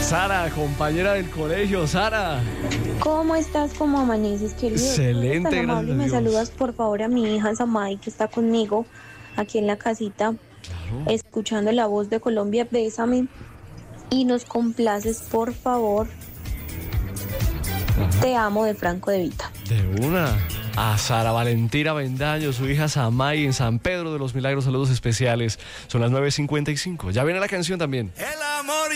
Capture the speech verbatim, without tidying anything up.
Sara, compañera del colegio. Sara. ¿Cómo estás? ¿Cómo amaneces, querido? Excelente, Tan amable, gracias a me Dios. saludas por favor a mi hija Samay, que está conmigo aquí en la casita, Claro. escuchando la voz de Colombia. Bésame y nos complaces, por favor. Ajá. Te amo, de Franco De Vita. De una. A Sara Valentina Bendaño, su hija Samay en San Pedro de los Milagros. Saludos especiales. Son las nueve cincuenta y cinco. Ya viene la canción también. El amor